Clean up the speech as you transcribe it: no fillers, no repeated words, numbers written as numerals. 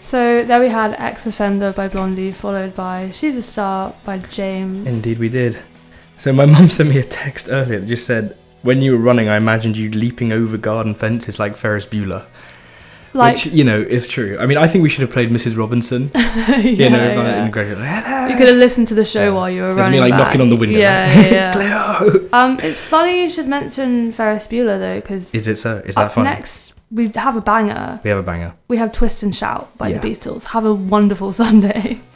So there we had Ex-Offender by Blondie, followed by She's a Star by James. Indeed we did. So my mum sent me a text earlier that just said, when you were running, I imagined you leaping over garden fences like Ferris Bueller. Which, you know, is true. I mean, I think we should have played Mrs. Robinson. You know, in Greg, like, hello. You could have listened to the show while you were running me, like, back. knocking on the window. Yeah. Cleo! It's funny you should mention Ferris Bueller, though, because... Is it so? Is that funny? Next, we have a banger. We have a banger. We have Twist and Shout by the Beatles. Have a wonderful Sunday.